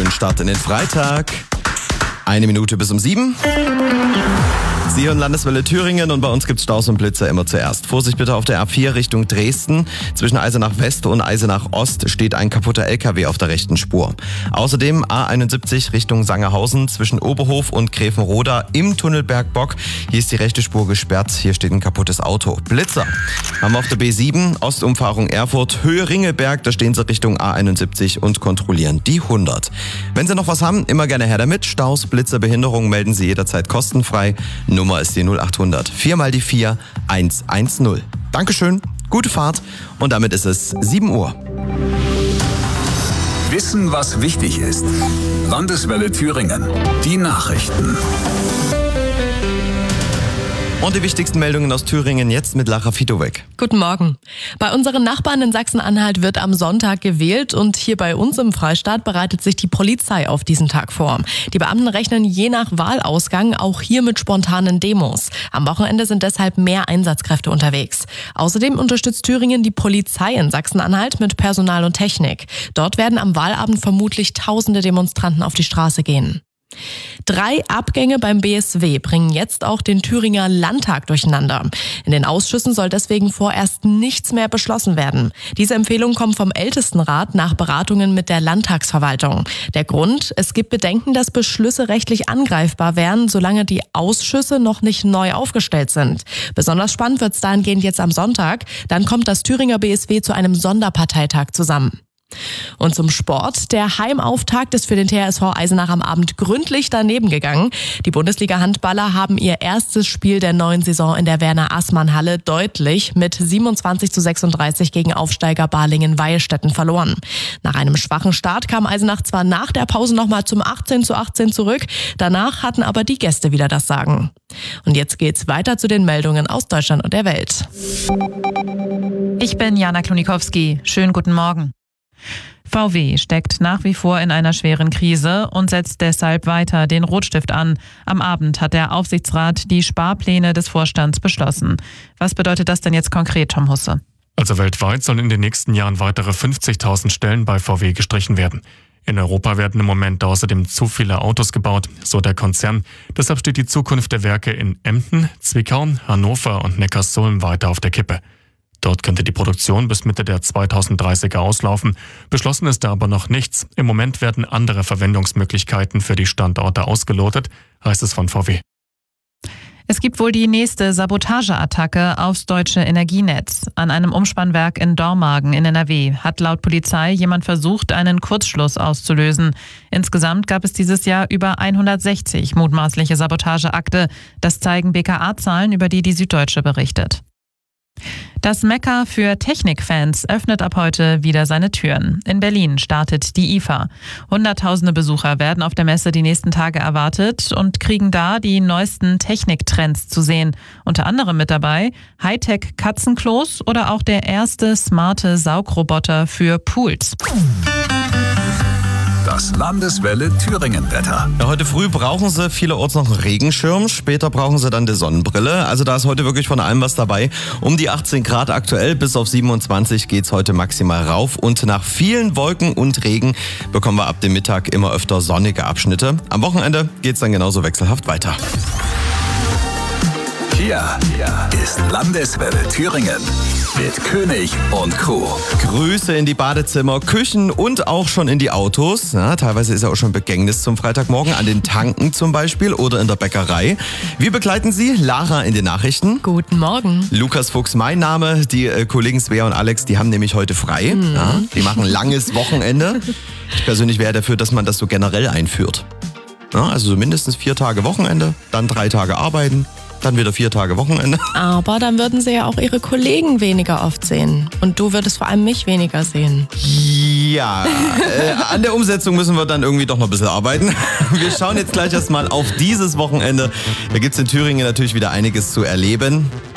schönen Start in den Freitag. 1 Minute bis um 7. Sie hören Landeswelle Thüringen und bei uns gibt's Staus und Blitzer immer zuerst. Vorsicht bitte auf der A4 Richtung Dresden. Zwischen Eisenach West und Eisenach Ost steht ein kaputter LKW auf der rechten Spur. Außerdem A71 Richtung Sangerhausen zwischen Oberhof und Gräfenroda im Tunnel Bergbock. Hier ist die rechte Spur gesperrt. Hier steht ein kaputtes Auto. Blitzer haben wir auf der B7 Ostumfahrung Erfurt Höhe Ringelberg. Da stehen Sie Richtung A71 und kontrollieren die 100. Wenn Sie noch was haben, immer gerne her damit. Staus, Blitzer, Behinderungen melden Sie jederzeit kostenfrei. Nummer ist die 0800 4 mal die 4 110. Dankeschön, gute Fahrt und damit ist es 7 Uhr. Wissen, was wichtig ist. Landeswelle Thüringen. Die Nachrichten. Und die wichtigsten Meldungen aus Thüringen jetzt mit Lara Fitowek. Guten Morgen. Bei unseren Nachbarn in Sachsen-Anhalt wird am Sonntag gewählt und hier bei uns im Freistaat bereitet sich die Polizei auf diesen Tag vor. Die Beamten rechnen je nach Wahlausgang auch hier mit spontanen Demos. Am Wochenende sind deshalb mehr Einsatzkräfte unterwegs. Außerdem unterstützt Thüringen die Polizei in Sachsen-Anhalt mit Personal und Technik. Dort werden am Wahlabend vermutlich tausende Demonstranten auf die Straße gehen. 3 Abgänge beim BSW bringen jetzt auch den Thüringer Landtag durcheinander. In den Ausschüssen soll deswegen vorerst nichts mehr beschlossen werden. Diese Empfehlung kommt vom Ältestenrat nach Beratungen mit der Landtagsverwaltung. Der Grund: Es gibt Bedenken, dass Beschlüsse rechtlich angreifbar wären, solange die Ausschüsse noch nicht neu aufgestellt sind. Besonders spannend wird's dahingehend jetzt am Sonntag. Dann kommt das Thüringer BSW zu einem Sonderparteitag zusammen. Und zum Sport. Der Heimauftakt ist für den THSV Eisenach am Abend gründlich daneben gegangen. Die Bundesliga-Handballer haben ihr erstes Spiel der neuen Saison in der Werner-Aßmann-Halle deutlich mit 27:36 gegen Aufsteiger Balingen-Weilstätten verloren. Nach einem schwachen Start kam Eisenach zwar nach der Pause nochmal zum 18:18 zurück, danach hatten aber die Gäste wieder das Sagen. Und jetzt geht's weiter zu den Meldungen aus Deutschland und der Welt. Ich bin Jana Klonikowski. Schönen guten Morgen. VW steckt nach wie vor in einer schweren Krise und setzt deshalb weiter den Rotstift an. Am Abend hat der Aufsichtsrat die Sparpläne des Vorstands beschlossen. Was bedeutet das denn jetzt konkret, Tom Husse? Also weltweit sollen in den nächsten Jahren weitere 50.000 Stellen bei VW gestrichen werden. In Europa werden im Moment außerdem zu viele Autos gebaut, so der Konzern. Deshalb steht die Zukunft der Werke in Emden, Zwickau, Hannover und Neckarsulm weiter auf der Kippe. Dort könnte die Produktion bis Mitte der 2030er auslaufen. Beschlossen ist da aber noch nichts. Im Moment werden andere Verwendungsmöglichkeiten für die Standorte ausgelotet, heißt es von VW. Es gibt wohl die nächste Sabotageattacke aufs deutsche Energienetz. An einem Umspannwerk in Dormagen in NRW hat laut Polizei jemand versucht, einen Kurzschluss auszulösen. Insgesamt gab es dieses Jahr über 160 mutmaßliche Sabotageakte. Das zeigen BKA-Zahlen, über die die Süddeutsche berichtet. Das Mekka für Technikfans öffnet ab heute wieder seine Türen. In Berlin startet die IFA. Hunderttausende Besucher werden auf der Messe die nächsten Tage erwartet und kriegen da die neuesten Techniktrends zu sehen. Unter anderem mit dabei Hightech-Katzenklos oder auch der erste smarte Saugroboter für Pools. Das Landeswelle Thüringen-Wetter. Ja, heute früh brauchen Sie vielerorts noch einen Regenschirm, später brauchen Sie dann die Sonnenbrille. Also da ist heute wirklich von allem was dabei. Um die 18 Grad aktuell, bis auf 27 geht's heute maximal rauf. Und nach vielen Wolken und Regen bekommen wir ab dem Mittag immer öfter sonnige Abschnitte. Am Wochenende geht's dann genauso wechselhaft weiter. Hier ist Landeswelle Thüringen mit König und Co. Grüße in die Badezimmer, Küchen und auch schon in die Autos. Ja, teilweise ist ja auch schon Begängnis zum Freitagmorgen, an den Tanken zum Beispiel oder in der Bäckerei. Wir begleiten Sie, Lara in den Nachrichten. Guten Morgen. Lukas Fuchs, mein Name. Die Kollegen Svea und Alex, die haben nämlich heute frei. Ja, die machen ein langes Wochenende. Ich persönlich wäre dafür, dass man das so generell einführt. Ja, also so mindestens 4 Tage Wochenende, dann 3 Tage arbeiten. Dann wieder 4 Tage Wochenende. Aber dann würden sie ja auch ihre Kollegen weniger oft sehen. Und du würdest vor allem mich weniger sehen. Ja, an der Umsetzung müssen wir dann irgendwie doch noch ein bisschen arbeiten. Wir schauen jetzt gleich erstmal auf dieses Wochenende. Da gibt's in Thüringen natürlich wieder einiges zu erleben.